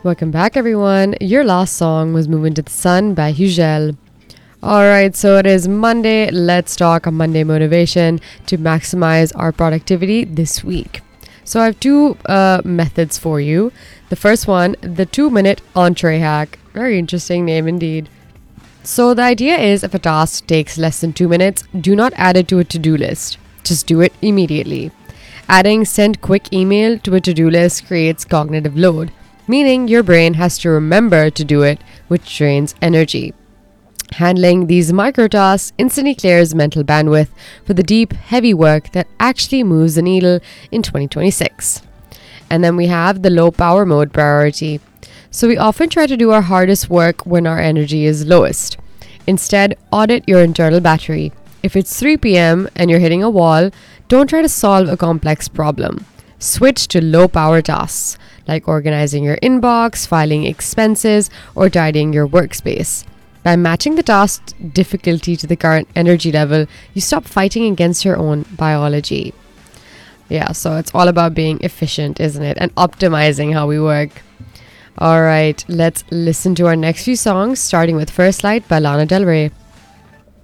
Welcome back, everyone. Your last song was Moving to the Sun by Hugel. Alright, so it is Monday. Let's talk Monday motivation to maximize our productivity this week. So I have two methods for you. The first one, the 2-minute entree hack. Very interesting name indeed. So the idea is if a task takes less than 2 minutes, do not add it to a to-do list. Just do it immediately. Adding send quick email to a to-do list creates cognitive load, meaning your brain has to remember to do it, which drains energy. Handling these micro tasks instantly clears mental bandwidth for the deep, heavy work that actually moves the needle in 2026. And then we have the low power mode priority. So we often try to do our hardest work when our energy is lowest. Instead, audit your internal battery. If it's 3 p.m. and you're hitting a wall, don't try to solve a complex problem. Switch to low power tasks like organizing your inbox, filing expenses, or tidying your workspace. By matching the task's difficulty to the current energy level, you stop fighting against your own biology. Yeah, so it's all about being efficient, isn't it? And optimizing how we work. All right, let's listen to our next few songs, starting with First Light by Lana Del Rey.